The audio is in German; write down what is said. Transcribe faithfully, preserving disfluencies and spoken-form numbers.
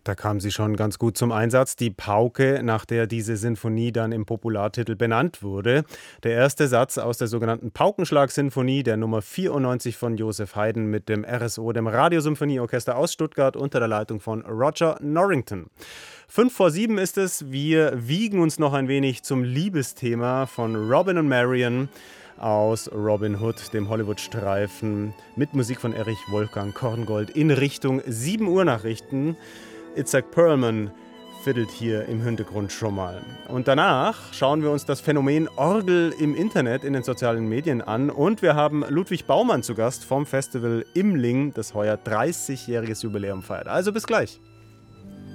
Da kam sie schon ganz gut zum Einsatz, die Pauke, nach der diese Sinfonie dann im Populartitel benannt wurde. Der erste Satz aus der sogenannten Paukenschlag-Sinfonie, der Nummer vierundneunzig von Joseph Haydn mit dem R S O, dem Radiosymphonieorchester aus Stuttgart, unter der Leitung von Roger Norrington. Fünf vor sieben ist es, wir wiegen uns noch ein wenig zum Liebesthema von Robin und Marian aus Robin Hood, dem Hollywood-Streifen, mit Musik von Erich Wolfgang Korngold in Richtung sieben Uhr Nachrichten. Itzhak Perlman fiddelt hier im Hintergrund schon mal. Und danach schauen wir uns das Phänomen Orgel im Internet, in den sozialen Medien an. Und wir haben Ludwig Baumann zu Gast vom Festival Imling, das heuer dreißigjähriges Jubiläum feiert. Also bis gleich.